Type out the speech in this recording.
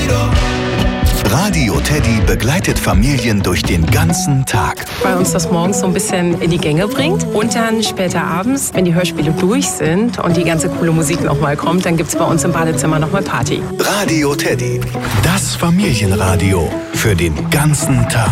Radio Teddy begleitet Familien durch den ganzen Tag. Weil uns das morgens so ein bisschen in die Gänge bringt. Und dann später abends, wenn die Hörspiele durch sind und die ganze coole Musik nochmal kommt, dann gibt es bei uns im Badezimmer nochmal Party. Radio Teddy, das Familienradio für den ganzen Tag.